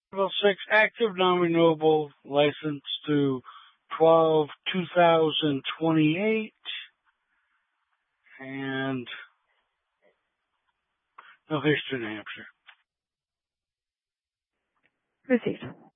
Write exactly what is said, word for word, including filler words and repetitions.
Level six, active non-renewable license to twelve two thousand twenty-eight. And no history in New Hampshire. Received.